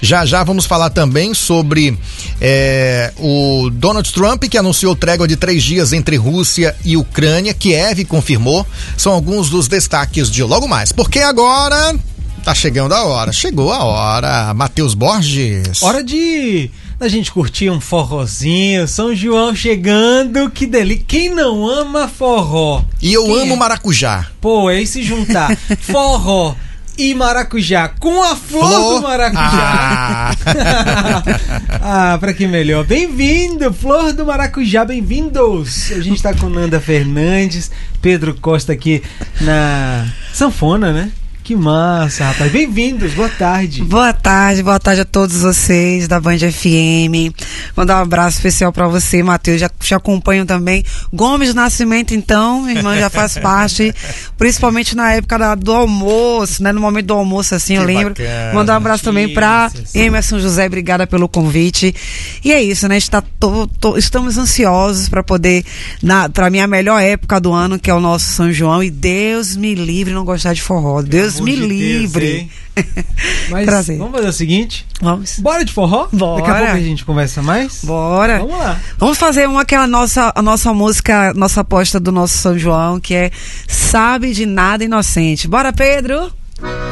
Já já vamos falar também sobre o Donald Trump, que anunciou trégua de 3 dias entre Rússia e Ucrânia. Kiev confirmou. São alguns dos destaques de logo mais. Porque agora tá chegando a hora. Chegou a hora. Matheus Borges. Hora de a gente curtir um forrozinho. São João chegando. Que delícia. Quem não ama forró? E eu amo maracujá. Pô, é se juntar forró e maracujá com a flor do maracujá. Pra que melhor. Bem-vindo, Flor do Maracujá, bem-vindos. A gente tá com Nanda Fernandes, Pedro Costa aqui na sanfona, né? Que massa, rapaz. Bem-vindos, boa tarde. Boa tarde a todos vocês da Band FM. Mandar um abraço especial pra você, Matheus. Já te acompanho também. Gomes Nascimento, então, minha irmã já faz parte, principalmente na época do almoço, né? No momento do almoço, assim, eu lembro. Bacana. Mandar um abraço também pra Emerson José, obrigada pelo convite. E é isso, né? Estamos ansiosos pra poder, pra mim, a melhor época do ano, que é o nosso São João. E Deus me livre não gostar de forró. Deus me livre. Mas prazer. Vamos fazer o seguinte? Vamos. Bora de forró? Bora. Daqui a pouco a gente conversa mais? Bora. Vamos lá. Vamos fazer uma que é a nossa música, nossa aposta do nosso São João, que é Sabe de Nada Inocente. Bora, Pedro?